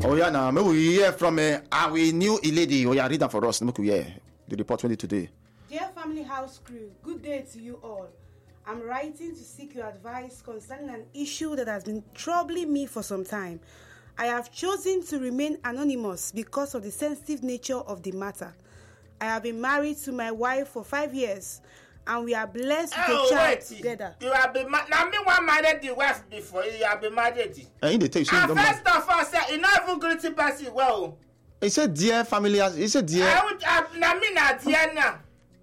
Oh yeah, now maybe we hear from our new lady. Oh yeah, read that for us. Make we hear the report ready today. Dear Family House crew, good day to you all. I'm writing to seek your advice concerning an issue that has been troubling me for some time. I have chosen to remain anonymous because of the sensitive nature of the matter. I have been married to my wife for 5 years, and we are blessed with a child together. You have been married. Now, me one married the wife before. You have been married. And first of all, say you not even greeting person well. He said, "Dear family," he said, "Dear." Now me not dear now.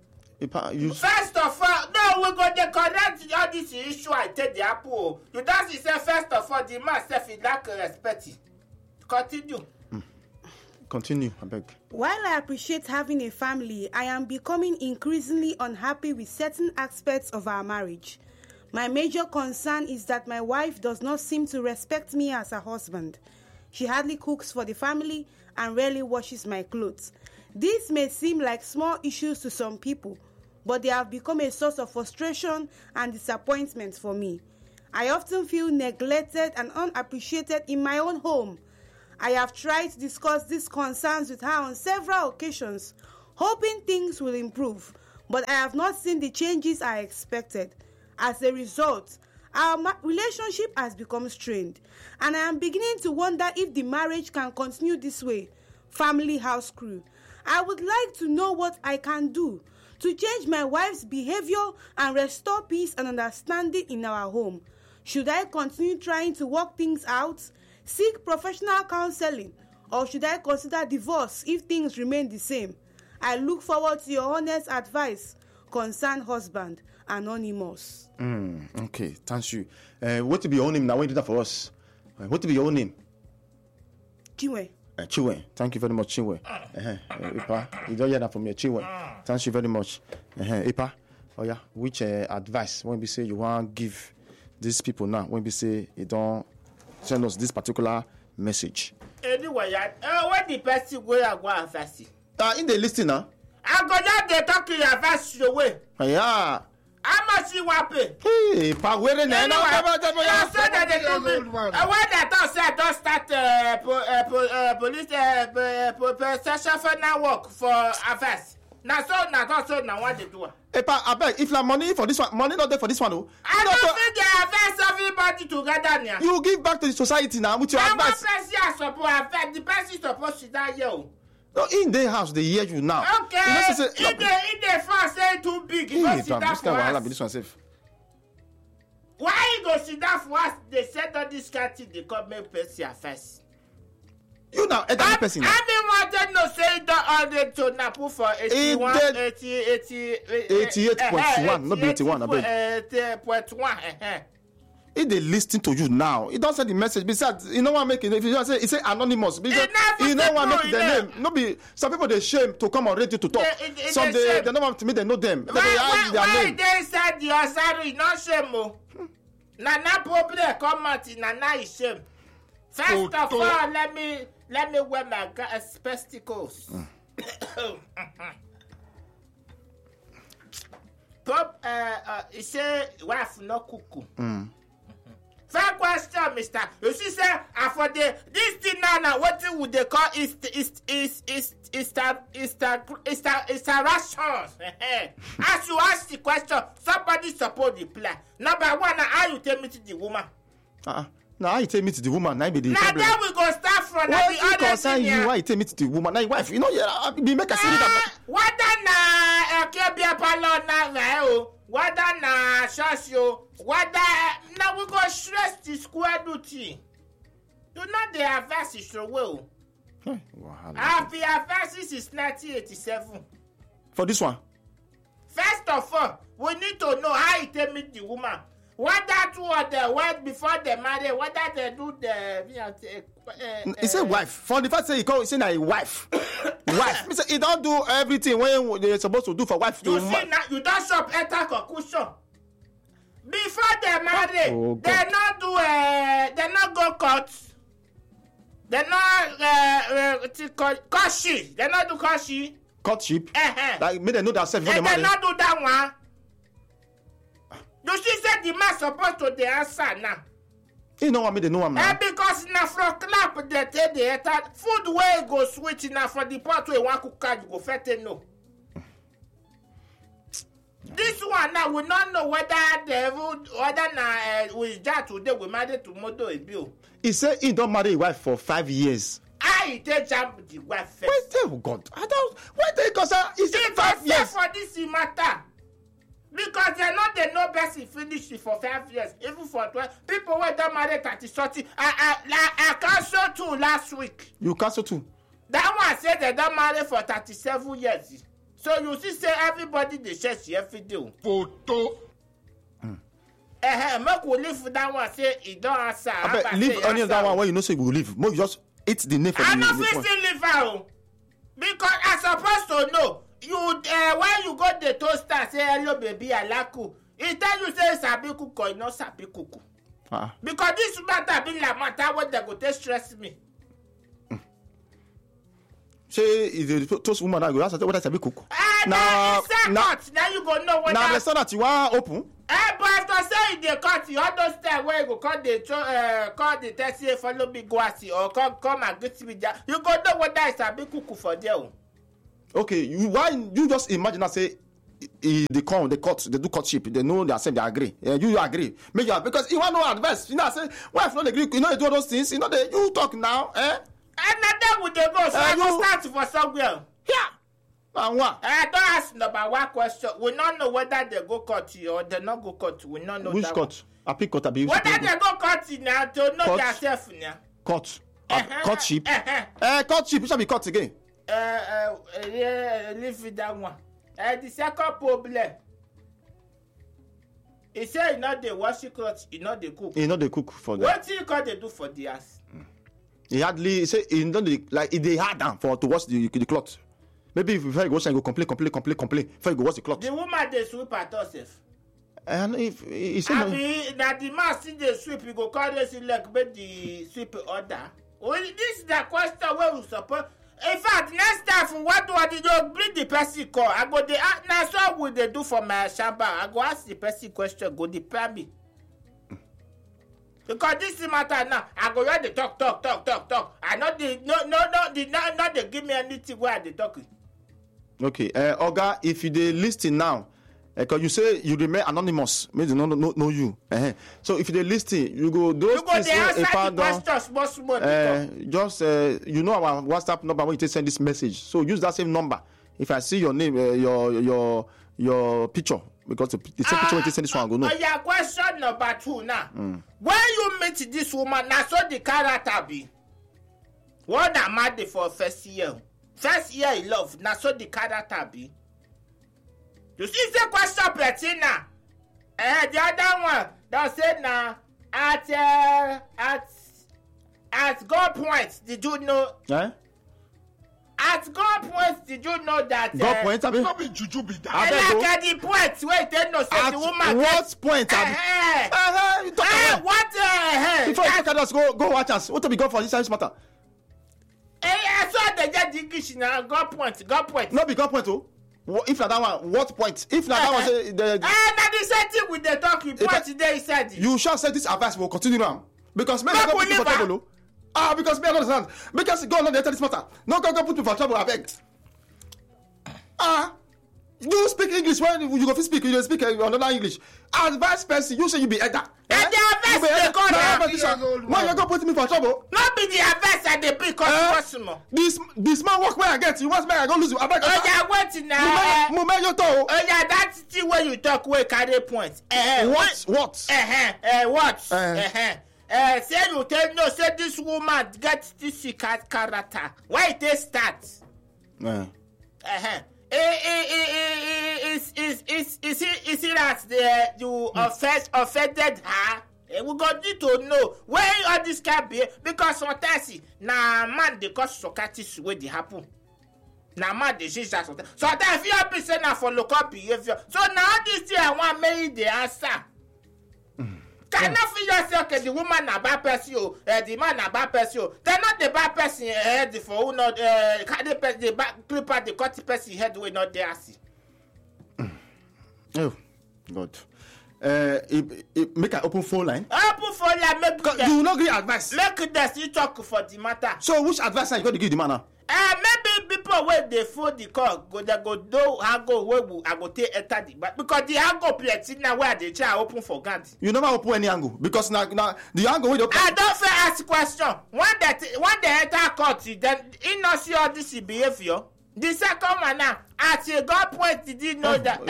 First of all, no, we go to correct all this issue. I take the apple. You don't say first of all, the man self is lack respect. Continue. Continue, I beg. While I appreciate having a family, I am becoming increasingly unhappy with certain aspects of our marriage. My major concern is that my wife does not seem to respect me as a husband. She hardly cooks for the family and rarely washes my clothes. This may seem like small issues to some people, but they have become a source of frustration and disappointment for me. I often feel neglected and unappreciated in my own home. I have tried to discuss these concerns with her on several occasions, hoping things will improve, but I have not seen the changes I expected. As a result, our relationship has become strained, and I am beginning to wonder if the marriage can continue this way. Family House crew, I would like to know what I can do to change my wife's behavior and restore peace and understanding in our home. Should I continue trying to work things out, seek professional counseling, or should I consider divorce if things remain the same? I look forward to your honest advice, concerned husband, Anonymous. Okay, thank you. What will be your own name now? When you do that for us? What will be your own name? Chinwe. Chinwe. Thank you very much, Chinwe. Ipa, you don't hear that from me, Chinwe. Thank you very much. Ipa, oh yeah, which advice when we say you want to give these people now? When we say you don't send us this particular message. Anyway, what the person go and first? In the listing now. I go down there talking your first away. Yeah. How much you want pay? Hey, pa where na no. I said that they told me. When I thought say don't start police session for now work for affairs. Now so now what they do? Hey pa, I beg if la money for this one, money not there for this one. I don't think they affairs everybody together now. You give back to the society now with your advice. The person supposed to die here. No, in their house they hear you now. Okay. In the first say too big. This one safe. Why you go sit down for us? They said all this kind of thing they come make person first. You now, elderly person. I mean, wanted no say don't order to Napu for 81, 88.1, not 81. I beg. 88.1. If they listen to you now, it don't send the message. Besides, you know what making if you just say it's anonymous because you know what making their name. No be some people they shame to come on radio to talk. Some they don't want to meet they know them. Why they said your sorry not shame o. Na problem come out na is shame. First of all, let me wear my spectacles. Pop he say wife no cuckoo. Fair question, Mr. You see, sir, for this thing now, what would they call is rations. As you ask the question, somebody support the plan. Number one, how you tell me to the woman? Now you tell me to the woman. Now be the problem. Now then we go start from the other concern you. Why you tell me to the woman? Now your wife, you know, be make a see that. What na kebia palo na whether na shasio, whether now we go stress the square duty. Do not the advice is so well. Happy advice is 1987. For this one. First of all, we need to know how you tell me the woman. Whether two or the wife before they marry, whether they do the he said wife. For the fact say he call say na a wife. Wife. He say he don't do everything when they're supposed to do for wife. You see now you don't shop enter concussion. Before they marry, they not do they not go court. They not courtship. They not do courtship. Courtship? Like make them know themselves before they marry. They not do that one. You see, say the man supposed to the answer now. He know what me, they know what man. Because na from clap they take the enter food where go switch na from the pot where one cook you go fete no. This one now we not know whether with that today we married tomorrow a bill. He said he don't marry his wife for 5 years. I take jump the wife first. Why tell God? I don't. Why tell because he said 5 years. For this matter. Because they're not the no best finish it for 5 years, even for 12. People were done married 30. I canceled 2 last week. You cancel 2. That one said they don't marry for 37 years. So you see, say everybody they share every day. Photo. Make we leave for that one. Say it don't answer. I bet leave any of that one where you know say we will leave. More you just eat the name for I'm not still leave out because I'm supposed to know. You when you go the toaster say hello baby I like you. He tell you say sabi cook or not sabi cook. Because this matter be like matter what they go take stress me. Say if the toast woman that go ask what I sabi cook. Now you go know what. Now the restaurant you want open. But to say they cut you all those time where you go call the taxi follow me go see or come and get me there. You go know what that sabi cook for there. Okay, you just imagine I say they come, they cut, they do courtship, they know they accept, they agree. You agree. Make you because you want no advice. You know, I say, wife not agree, you know they do all those things, you know they you talk now, eh? And then would they go, so I go start for somewhere. Yeah. And what? I don't ask number one question. We don't know whether they go cut you or they not go cut. We don't know which that cut? I pick cut abi. Whether they go cut you now to know yourself now. Cut. Courtship. Courtship, which shall be cut again. Leave with that one. The second problem. He say he not the wash clothes, he not the cook. He not the cook for that. What you can they do for the ass? He hardly say he don't like they hard down for to wash the cloth. Maybe if you go wash and go complain. Before you go wash the cloth. The woman they sweep at herself. And if he say that the man see the sweep, you go call this like make the sweep order. Well, this is the question where we suppose. In fact, next time for what did you bring the person call? I go the now so what they do for my shamba. I go ask the person question. Go depend me. Because this is matter now. I go ready talk. I know not they give me anything where they talking. Okay, Oga, if you dey listening now, because you say you remain anonymous, means they don't know you. So if you dey listening, you go those things small. Just you know our WhatsApp number when you send this message. So use that same number. If I see your name, your picture, because the same picture when you send this one, I go know. Yeah, question number 2 now. When you meet this woman, now so the character be. What am I for first year? First year in love, now so the character be. You see the question, Platina. The other one, that said now, at God points, did you know? At God points, did you know that? God points, abi? Not be juju be that. Like at the point where they know say the woman. What point, abi? You talk about what? Before you talk about us, go watch us. What to be God for this matter? I saw they get the English now. God point. No be God point, oh. If not that one, what point? If not that one, say the. Now the same thing with the talking point today. He said. You shall say this advice will continue now because maybe God put you for trouble. Because me I don't understand. Because God not enter this matter. No God put me for trouble. I beg. You speak English when you go to speak. You speak another English. Advice person, you say you be elder. And the advice they call them. Why you go put me for trouble? Not be the advice that they pick possible. This man work where I get. You want me I go lose you. I beg. Yeah, wait now. Move your toe. Yeah, that's the way you talk. Where carry points. What? What? Say you tell no. Say this woman get this character. Why it they start? Is it that you offended her? We got need to know where all this can be because sometimes na man they cause Socrates where they happen. Na man they change that sometimes. So that if you are person na for local behavior. So now this year I want make the answer. Cannot feel yourself that the woman na bad person, the man na bad person. They're not the bad person head for who not the back clipper the cut person head we not there see. Oh God. make I open phone line. Open phone line, make You will not give advice. make the still talk for the matter. So which advice you got to give the man now? Maybe people when they phone the call, they go do go where I go take enter the back because the angle plenty now where they try open for God. You never open any angle because now the angle with I don't fair ask question. When they enter court, then he not see all this behavior. The second one now, at a God point, did you know that?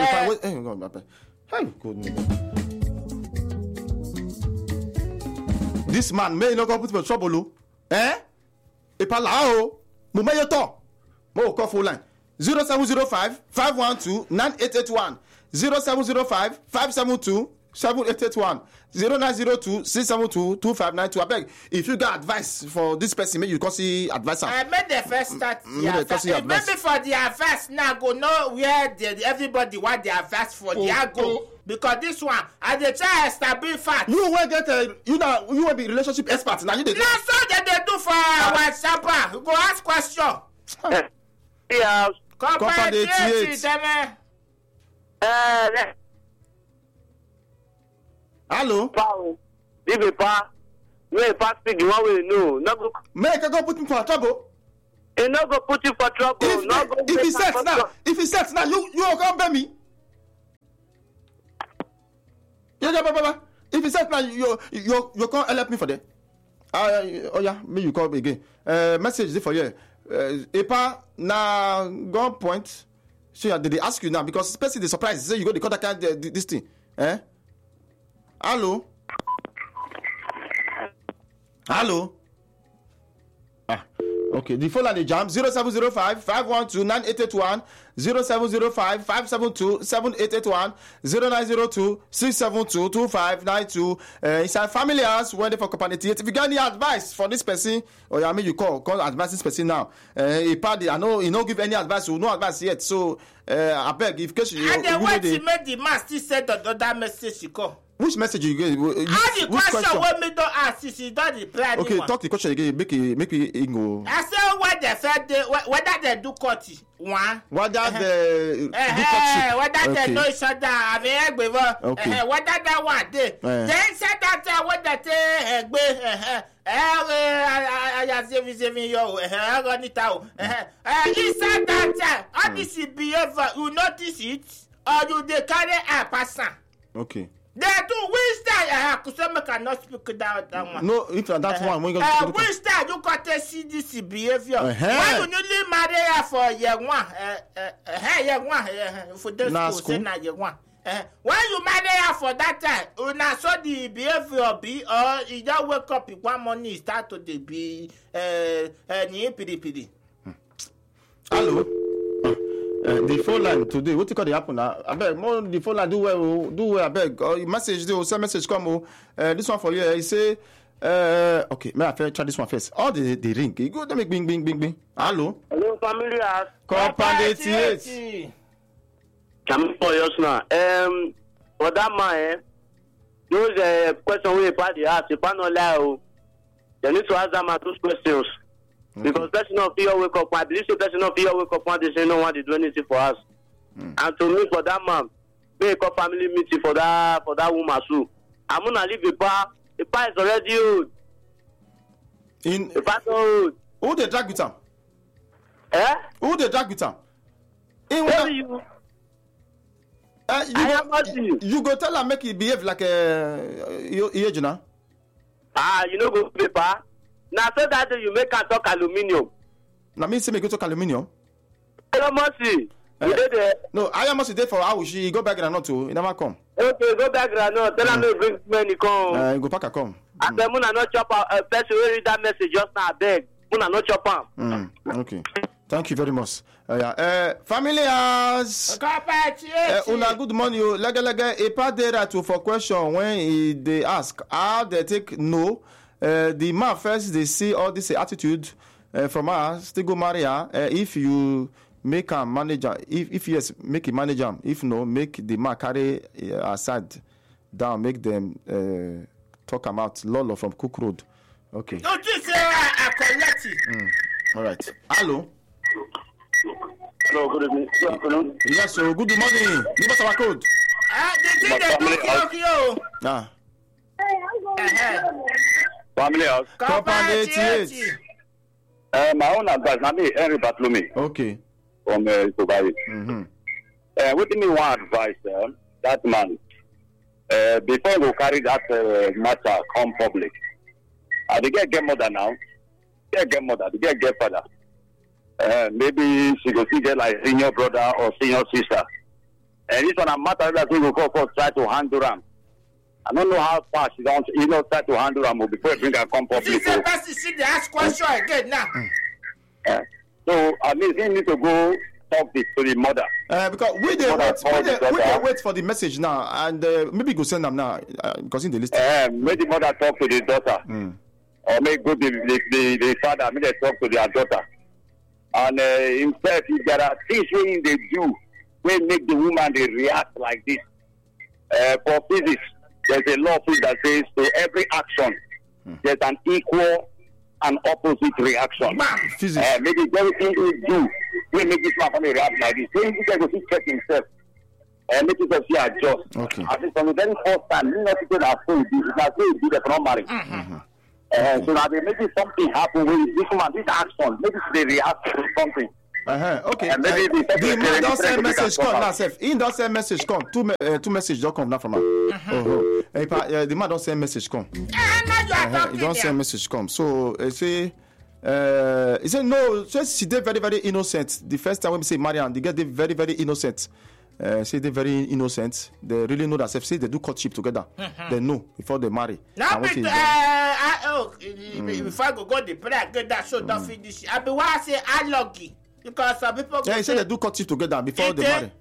This man may not go put for trouble, Ipalao, Mumayoto, Mo call phone line 0705 512 9881 0705 572 7881 0902 672 2592. I beg if you got advice for this person, maybe you can see advice. I made the first start. Maybe for the advice now go know where everybody want the advice for the go. Because this one, as the child establish fact. You will get you will be relationship expert now. You so they do for our example. Go ask question. Yeah. Compare Hello. If a pa, speak the one we know. No go. Make I go put him for trouble. He no go put you for trouble. If he sex now, you will come by me. If he says now you can't help me for that. Oh yeah, me you call me again. Message for you. Epa na gun point. So did they ask you now because especially the surprise say you go the contact this thing. Hello. Okay, the phone line is jam 0705 512 9881 0705 572 7881 0902 672 2592. Inside family house when they for company. If you got any advice for this person, or I mean you call advise this person now. I know you don't give any advice, you no advice yet. So I beg if case you. And then when she made the man still said that message she call. Which message you get? Ask the question when me don't ask, she don't reply. Okay, talk the question again. Make it go. I say what they said, whether they do court one. Whether they do courtship. Whether they know each other. I mean, whether that one day. Then said that what that he said that all this behavior, you notice it, or you they carry a person. Okay. They do which time Kusema cannot speak that one. No, if that's one, which time you got to see this behavior? Why you newly marry her for year one? For those school, say year one. Why you marry her for that time? You now saw the behavior be, or you just wake up one morning start to be pidi. Hello. The phone line today, what you call the happen now? I beg, more the phone line do well. I beg. Message, send message come. This one for you. He say, okay, may I try this one first? All the ring. You go to make bing. Hello. Hello, family house. Company 88. Come for us now. For that man, those question we party ask. If I not lie, they need to ask them those questions. Okay. Because person of fear wake up, I believe the person of fear wake up one they say no one to do anything for us. And to me for that man, make a family meeting for that woman too. I'm gonna leave the bar. The bar is already old. The bar is old. Who they drag with him? Who they drag with him? You go tell her make it behave like a you know? You know go paper. Now so that you make her talk aluminium. Now me say make you talk aluminium. I must see. No, I must stay for how she go back and not to. He never come. Okay, go back and not. Tell her bring money come. Go back and come. And then Muna not chop person will read that message just now. Beg. Muna not chop am. Okay. Thank you very much. Family house. Una good morning. Lega Epa there to for question when they ask how they take no. The man first they see all this attitude from us. Still go marry her. If you make a manager, if yes, make a manager. If no, make the man carry aside down. Make them talk about Lolo from Cook Road. Okay. Don't you say I collect it? All right. Hello. Hello. Good evening. Good afternoon. Yes. So good morning. Give us our code. The thing they do Ah. Family house. Compound 88. My own advice, na me, Henry Bartholomew Okay. from Kobayi. What do you want advice, that man? Before we carry that matter come public, they get mother now. Get mother, they get father. Maybe she go see get like senior brother or senior sister. And this one a matter that we will try to handle them. I don't know how far she don't, try to handle them before bring her come public. This is the best to see the ask question again now. So at least he need to go talk to the mother. Because we wait for the message now, and maybe go send them now because in the list. Make the mother talk to the daughter, or make go the father. Make they talk to their daughter. And himself, there are things when they do, when make the woman they react like this. For physics, there's a law that says to every action, there's an equal and opposite reaction. Physics. Maybe everything he do, we make this man react like this. So he can check himself. And make it see adjust. Okay. I think from the very first time, you know, people are saying this. It's not saying this from marriage. So now maybe something happen with this man, this action, maybe they react to something. Okay. Maybe the man don't send message come now, Seth. He don't send message come. Two message don't come now from her. The man don't send message come. He don't send message come. So he say no. Just she did very very innocent. The first time when we say Marian, they get they very very innocent. Say they're very innocent. They really know that. Say they do courtship together. They know before they marry. Now, before I go the prayer, get that show don't finish. I be why I say I lucky because some people. Yeah, he said they do courtship together before they marry.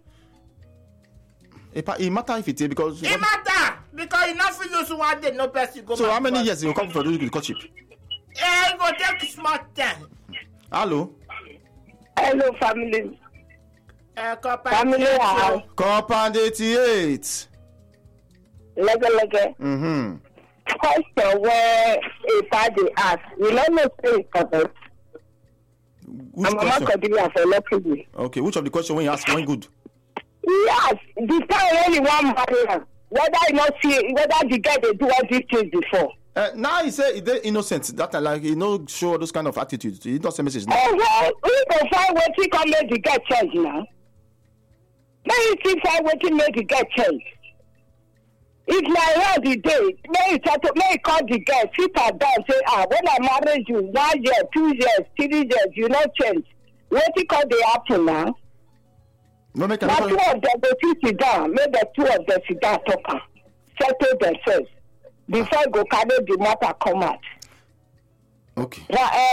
It matter if it is because. It matter because you not feel use one day no person go. So how many years you come for doing the courtship? You go take small time. Hello. Hello, family. Family house. Compound 88. Lege. Question where a party ask. You don't know say it. Which question? Okay, which of the question when you ask one good? Yes, the time when you want marry, whether you not see whether the guy they do all these things before. Now he say they're innocent. That like he no show those kind of attitudes. He doesn't message now. Oh well, we go find what he come make the guy change now. May you find what he make the guy change. It's like how the day. May you call the guy, sit her down, say when I married you 1 year, 2 years, 3 years, you not change. What he call the apple now? No make now 2 of them go sit down. Make the 2 of them sit down talk. Settle themselves before go carry the matter come out. Okay.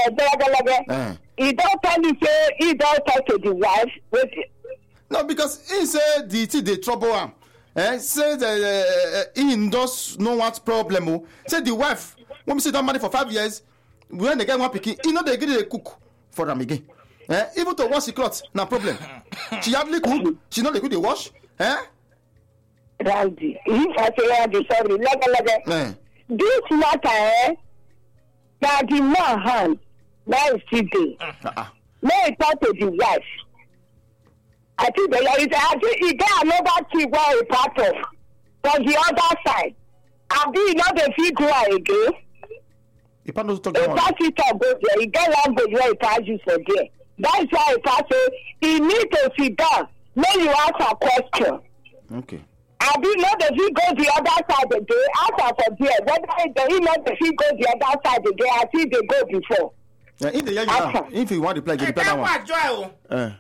He don't tell you say he don't talk to the wife. No, because he said the trouble him. Say that he does know what problem. Say the wife when we sit down married for 5 years, when they get one picking, he know they get a cook for them again. Even to wash the clothes, no problem. She hardly cook. She know they could wash. Randy, if I say sorry, this matter, that the man hand, now is still there. May talk to the wife. I think he got another thing where he part of from the other side. And he not the figure again. He pass it go there. He get one go where he pass you for there. That's why he pass it. He need to sit down. May you ask a question. Okay. And he not the he go the other side again. Ask for there. Whether he not the he go the other side again. I think they go before. Yeah, if they hear you now, if you want to reply, you reply that one.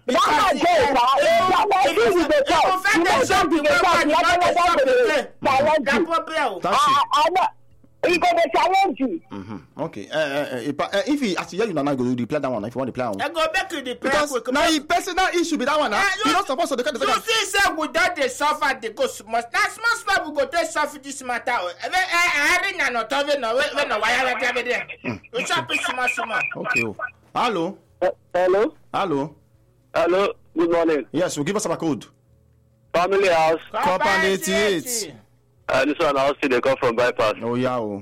Okay. If he actually hear you now, go reply that one. If you want to reply that one. I go back to the because now the personal issue be that one. You're not supposed to look at the second. You see, say without the suffer, they go small. That small people go to suffer this matter. I didn't know when the wire have there. You chop it small. Okay. Hello. Hello. Hello. Hello. Good morning. Yes, will give us a code. Family house. Compound 88. This one I also they come from bypass. Oh yeah. So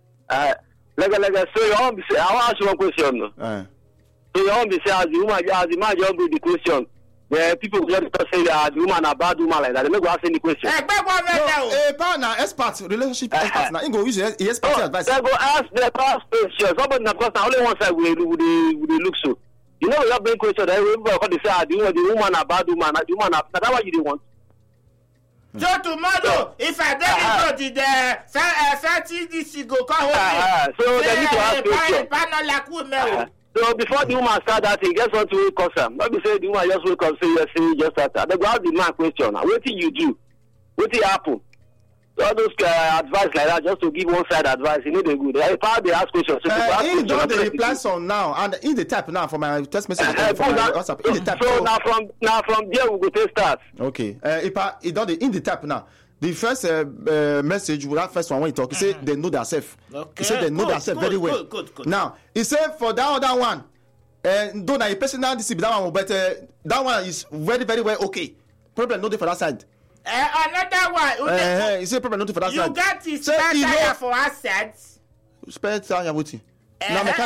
you want to say I want to ask you one question. So you want to say as the woman, as the man just do the question. the people just say that the woman a bad woman like that. They may go ask any question. Partner, expert, relationship expert. Now, go use expert advice. They go ask the past question. Somebody, of course, now only one side will they look so. You know, we have been question. Everybody say the woman a bad woman. The woman, that's what you don't want. So tomorrow, if I don't know the 30 this go come home. So they need to ask question. Panel like women. So before the woman start that thing, guess what will cause them? Not be say the woman just wake up, say yes, say just start. They go ask the man question. What did you do? What did happen? So all those advice like that, just to give one side advice, you know they good. They probably ask questions. So in the reply some now, and in the type now for my text message for my WhatsApp. In the type. So now from there we go to start. Okay. In the type now. The first message, that first one when you talk, he said they know themselves. Okay. He said they know themselves very well. Good. Now, he said for that other one, though na a personal discipline, that one, but that one is very, very well okay. Problem not for that side. Another one. He said problem not for that side. You got the spare tire for assets. Spare tire, what? You go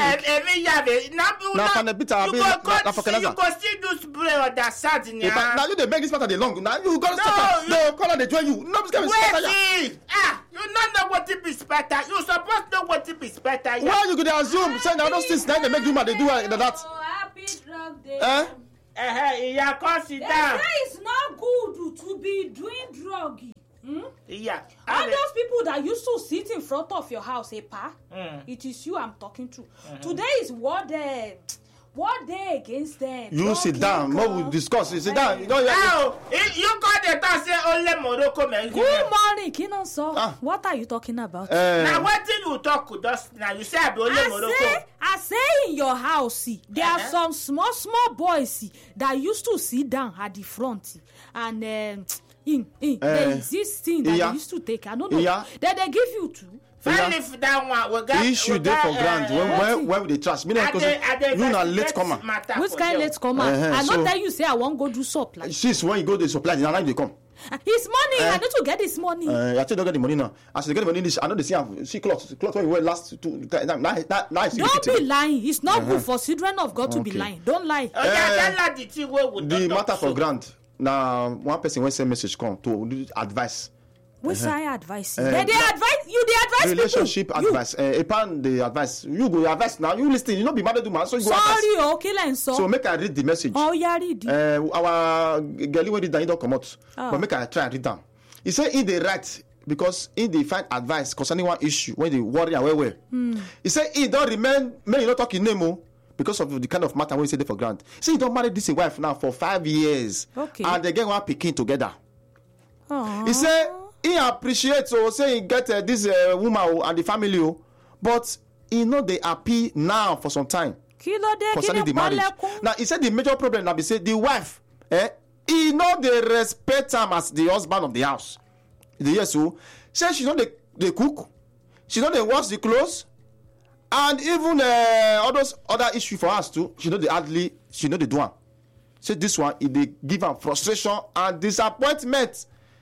still do spray on that side now you dey make this matter dey long. Now you got to start. No, call they join you. No, wait, you don't know what it be spare tire. You supposed to know what it be spare tire. Why you could assume say now those things now they make you mad they do that? Happy drug day. Yeah, consider. It's not good to be doing drug. Yeah. All those people that used to sit in front of your house, pa? It is you I'm talking to. Today is what day against them. You sit down. What we discuss? You sit down. You got the talk say only Morocco men. Good morning, Kinonso. What are you talking about? Now what did you talk just now? You say only Morocco. I say in your house, there are some small boys that used to sit down at the front and there is this thing that they used to take. I don't know. That they give you to. If that one, issue there for grand. When they trust me, because you not late comer. Which kind late comer? I not tell you say I won't go do supply. Since when you go to supply, they come. His money. I need to get his money. I still don't get the money now. As they get the money, I know they see clothes when you wear last two. Don't be lying. It's not good for children of God to be lying. Don't lie. The matter for grand. Now one person when send message come to advice. Which I advise you? They advise you. They advise relationship people. Advice. Upon the advice, you go advice now. You listen. You not be married to man, so you go advice. Sorry, okay, then so make I read the message. Oh, yeah, read it. Our girlie when he don't come out, but make I try and read down. He said in the right because in the find advice concerning one issue when they worry away. He said he don't remain. May you not talk in name because of the kind of matter when you say they for grant. See, he don't marry this wife now for 5 years. Okay. And they get one picking together. Aww. He said he appreciates say he get this woman and the family, but he know they happy now for some time concerning the marriage. Now he said the major problem now be say the wife, he know they respect him as the husband of the house. Yes, so say she know they cook, she know they wash the clothes, and even all those other issues for us too. She know they hardly, she know they do one. Say this one, they give her frustration and disappointment,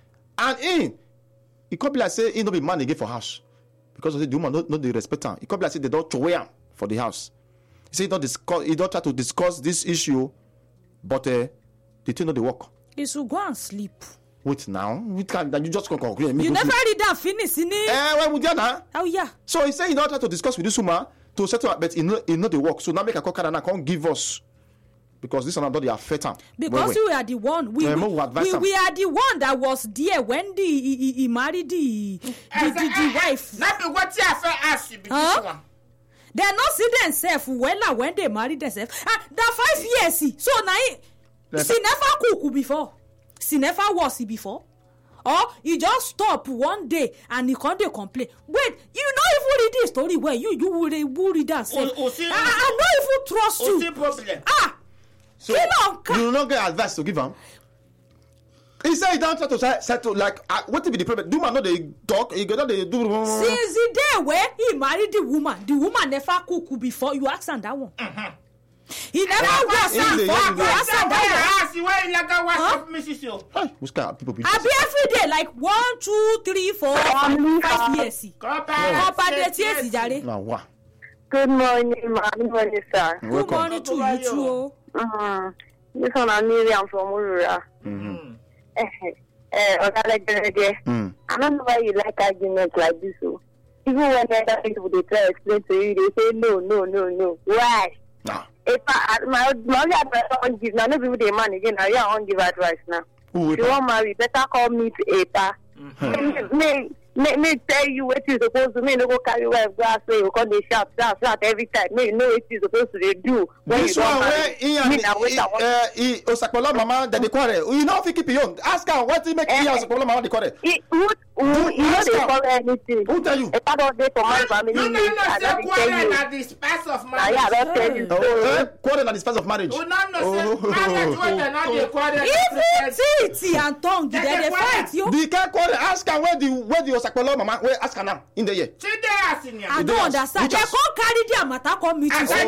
and it could be like say he no be man again for house because of the woman no dey respect am. It could be like say they don't throw am for the house. He say he don't try to discuss this issue, but the thing no dey work. He should go and sleep. Wait now, you just can conclude. You never read that finish in it. Why would you now? Oh yeah. So he say he don't try to discuss with this woman to settle, but he know dey work. So now make a call and can't give us. Because this one not the affect him. Because we are the one we are the one that was there when he married the wife. Not be what you have asked you because one. They not see themselves well when they married themselves. That 5 years. So now she never cook before. She never was before. Or he just stop one day and he can't complain. Wait, you not even read this story where you will read that. I don't even trust you. Problem. So you not get advice to give him. He said he don't try to settle like what will be the problem? Do man know they talk? He go they do. Since the day where he married the woman never cook before. You ask him that one. He never was before. You ask him that one. Which kind of people be? I be every day like 1, 2, 3, 4, 5 years. Now what? Good morning, ma. Good morning, sir. Good morning to you too. This one I'm Miriam from Urura. I don't know why you like arguments like this. So. Even when other people they try to explain to you, they say no. Why? If my only advice I want to give now, no people they man again. Now you want to give advice now. If you want marry, better call me to EPA. Me tell you what you supposed to. Me no go carry wife glass way. You come they shout every time. Me know what you supposed to do. This one where Osakpolo mama they quarrel. You know if you keep your own. Ask her what make Osakpolo mama they quarrel. You know they quarrel anything. Who tell you? If I don't dey for my family, I don't quarrel at the space of marriage. Yeah, I don't tell you. Quarrel at the space of marriage. You not know say marriage when they not dey quarrel. Even tea and tongue, they fight you. The can quarrel. Ask her where the Osakpolo mama. Where ask her now in the year. I don't understand. They can't carry their matter come meet you.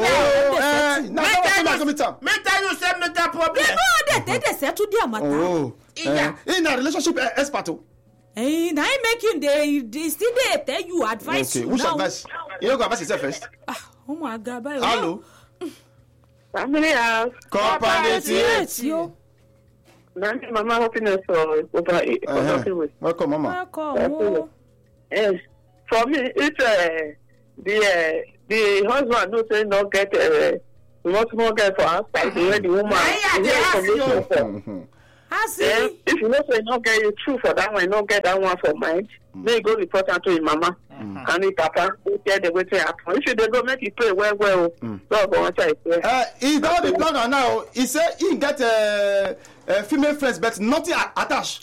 Me tell you say me that problem. They know they settle their matter. In a relationship expert. Now I make you they still they tell you advice. Okay, which advice? You don't go advise yourself first. Oh my God, bye. Hello. Family house. Company yo. Mama happiness for welcome, Mama. Welcome. Yes. For me, it's the husband who say not get much more get for outside the woman. If you know say not get you true for that one, not get that one for mind, may go report to your mama and your papa. Tell the way to happen. If you go make you pray well. God go answer it. He got the plan now. He said he get female friends, but nothing attached.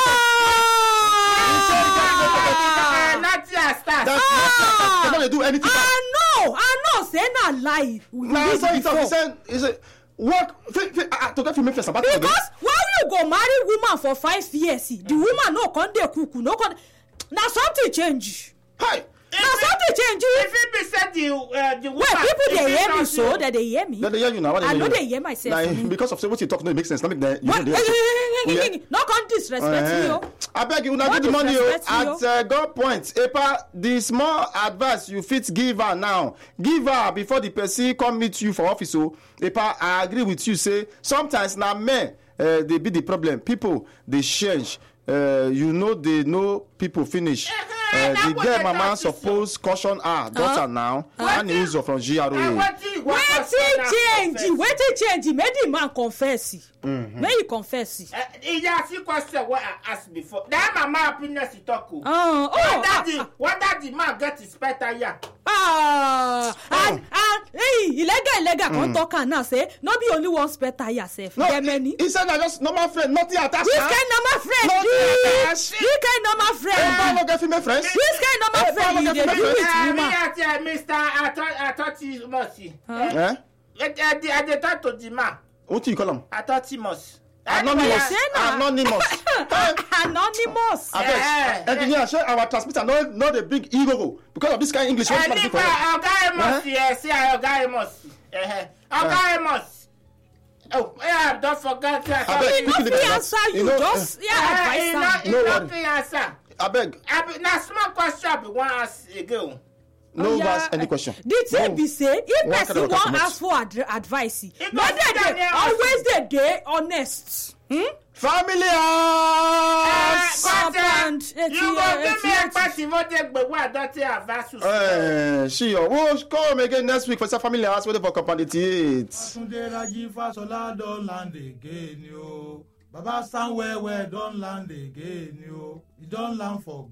They don't do anything. I know. Say not lie. Nah, so he said, work to get female friends about it. Because why you go marry woman for 5 years? The woman no con dey cook, no con. Now something change. Hi. Now something change. If it be said the woman. Well, people they hear me so that they hear me. They hear you now. I know they hear myself. Nah, because of say what you talk, no, it makes sense. Not make no con disrespect you. I beg you, now give the money at God point. Epa, the small advice you fit give her now. Give her before the person come meet you for office. So, Epa, I agree with you. Say sometimes now men they be the problem. People they change. You know they know people finish. The girl mama suppose caution her daughter now and use from GRA. Wetin change? Make the man confess. May he confess. He ask you question what I asked before. That mama happiness you talk. Whether the man get his better yeah. Illegal come talk and now say no be only one spare tire sef. No, he said I just normal friend, nothing attached. Which kind normal friend? Which kind normal friend? No get female friends. Which kind normal friend you dey do with woman? Mr. I thought he must. I dey talk to the man. What do you call him? I thought he must. Anonymous. Engineer, share our transmitter. No, the big ego because of this kind of English. Oh, yeah, don't forget that. I beg. Now, small question. I want to ask again. No, ask any question. The thing be say, if person wan ask for advice, not that they always dey honest. Family house. You go give me a question. What they go? What don't they advise? She will come again next week for some family house. Whatever company it is. Don't land again, yo. Baba stand where don't land again, yo. You don't land for